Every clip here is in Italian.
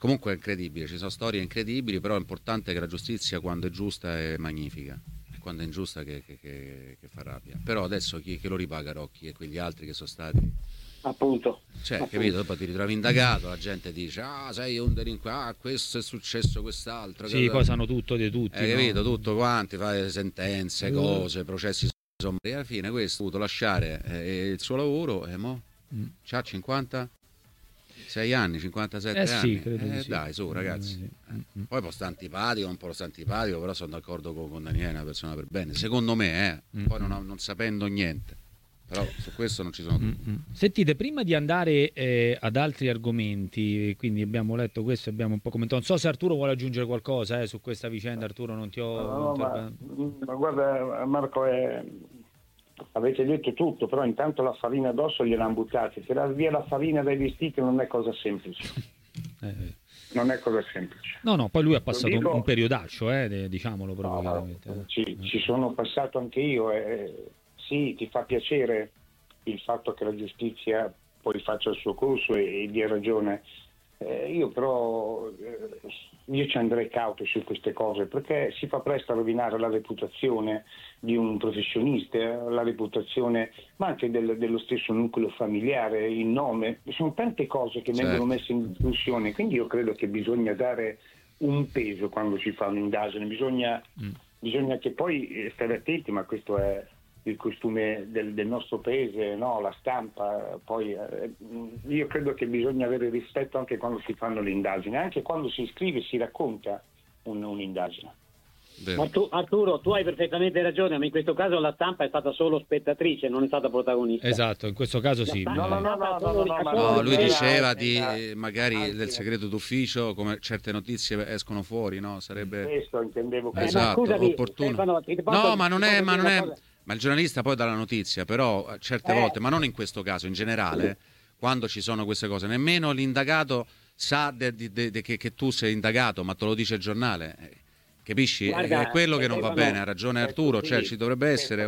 Comunque è incredibile, ci sono storie incredibili, però è importante che la giustizia, quando è giusta, è magnifica, e quando è ingiusta che fa rabbia. Però adesso chi lo ripaga, Rocchi, e quegli altri che sono stati... Appunto. Capito? Dopo ti ritrovi indagato, la gente dice sei un delinquente, questo è successo, quest'altro. Sì, poi sanno tutto di tutti. Capito? Tutto quanti, fai sentenze, cose, processi sommari. E alla fine questo ha dovuto lasciare il suo lavoro e mo c'ha 56 anni, 57 sì, anni. credo di sì. Dai, su ragazzi. Poi può stare antipatico, un po' sta antipatico, però sono d'accordo con Daniele, è una persona per bene. Secondo me, poi non sapendo niente. Però su questo non ci sono dubbi. Sentite, prima di andare ad altri argomenti, quindi abbiamo letto questo, abbiamo un po' commentato. Non so se Arturo vuole aggiungere qualcosa su questa vicenda. Arturo, non ti ho... ma guarda Marco, avete detto tutto, però intanto la farina addosso gliel'hanno buttata. Tirar via la farina dai vestiti non è cosa semplice. Non è cosa semplice. No, poi lui ha passato un periodaccio, diciamolo proprio chiaramente. Ci sono passato anche io. Sì, ti fa piacere il fatto che la giustizia poi faccia il suo corso e dia ragione. Io però io ci andrei cauto su queste cose, perché si fa presto a rovinare la reputazione di un professionista, la reputazione ma anche dello stesso nucleo familiare, il nome. Sono tante cose che vengono messe in discussione, quindi io credo che bisogna dare un peso quando si fa un'indagine, bisogna che poi stare attenti, ma questo è il costume del nostro paese, no? La stampa, poi io credo che bisogna avere rispetto anche quando si fanno le indagini, anche quando si scrive e si racconta un'indagine. Ma Arturo, tu hai perfettamente ragione, ma in questo caso la stampa è stata solo spettatrice, non è stata protagonista. Esatto, in questo caso sì. No, lui diceva magari del segreto d'ufficio, come certe notizie escono fuori, no? Sarebbe questo intendevo. Esatto, scusami, opportuno. Stefano, Ma non è ma il giornalista poi dà la notizia, però certe volte, ma non in questo caso, in generale, quando ci sono queste cose, nemmeno l'indagato sa che tu sei indagato, ma te lo dice il giornale. Capisci? Guarda, è quello che non va bene, ha ragione Arturo, così, ci dovrebbe essere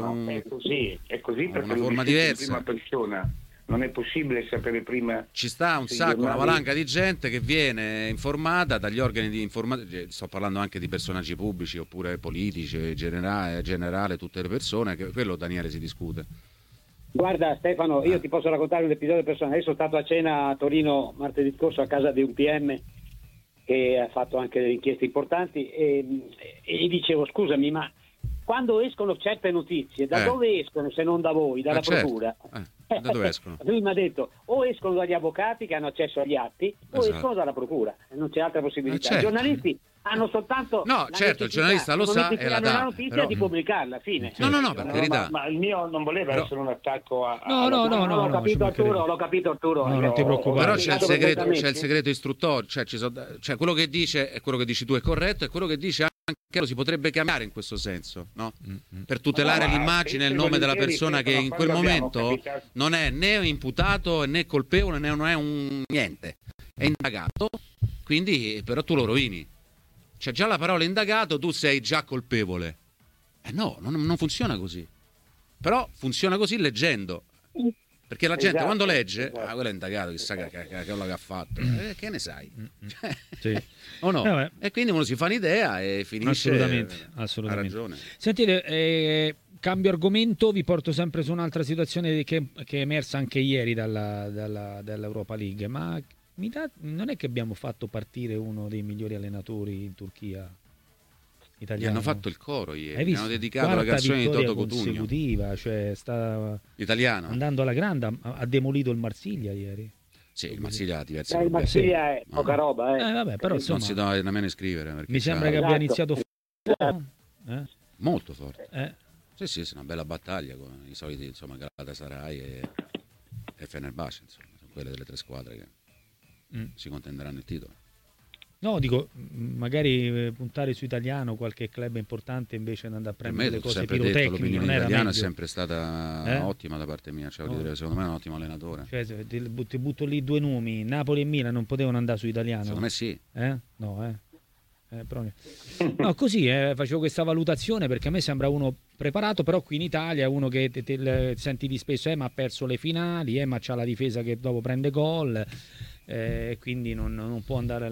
è così perché una forma diversa. In prima persona. Non è possibile sapere prima. Ci sta un sacco, una valanga di gente che viene informata dagli organi di informazione, sto parlando anche di personaggi pubblici oppure politici, generale, tutte le persone, che quello Daniele si discute. Guarda Stefano, io ti posso raccontare un episodio personale. Io sono stato a cena a Torino martedì scorso a casa di un PM che ha fatto anche delle inchieste importanti e gli dicevo: scusami, ma quando escono certe notizie, da dove escono se non da voi, dalla procura? Da dove escono? Lui mi ha detto: o escono dagli avvocati che hanno accesso agli atti, o escono dalla procura, non c'è altra possibilità. I giornalisti hanno soltanto il giornalista lo sa e la dà, la notizia però... di pubblicarla, fine. No, per carità. Ma il mio non voleva essere un attacco a... No, l'ho capito Arturo. No, non ti preoccupare. Però c'è il segreto istruttorio, cioè quello che dice e quello che dici tu è corretto, e quello che dice anche lo si potrebbe cambiare in questo senso, no? Per tutelare l'immagine e il nome della persona che in quel momento non è né imputato né colpevole né non è un niente, è indagato, quindi però tu lo rovini. C'è già la parola indagato, tu sei già colpevole. No, non funziona così. Però funziona così leggendo. Perché la gente quando legge, quello è indagato, chissà che ha fatto. Che ne sai? Sì. O no? E quindi uno si fa un'idea e finisce. Assolutamente. Ha ragione. Sentite, cambio argomento, vi porto sempre su un'altra situazione che è emersa anche ieri dall'Europa League, ma non è che abbiamo fatto partire uno dei migliori allenatori in Turchia italiano? Gli hanno fatto il coro ieri, Hai visto? hanno dedicato la canzone di Toto Cutugno. Consecutiva, cioè sta italiano. Andando alla grande, ha demolito il Marsiglia ieri. Sì, il Marsiglia ha diversi il Marsiglia è poca roba, vabbè, però insomma, non si deve nemmeno iscrivere. Mi sembra che abbia iniziato molto forte. Sì, è una bella battaglia con i soliti, insomma, Galatasaray e Fenerbahce, insomma, sono quelle delle tre squadre che si contenderanno il titolo. No, dico, magari puntare su italiano, qualche club importante invre di andare a prendere le cose pirotecniche. L'opinione italiana è sempre stata ottima da parte mia, secondo me è un ottimo allenatore. Cioè, ti butto lì due nomi, Napoli e Milan non potevano andare su italiano? Secondo me sì. Però... No, così facevo questa valutazione perché a me sembra uno preparato, però qui in Italia uno che senti di spesso ma ha perso le finali, ma c'ha la difesa che dopo prende gol, quindi non può andare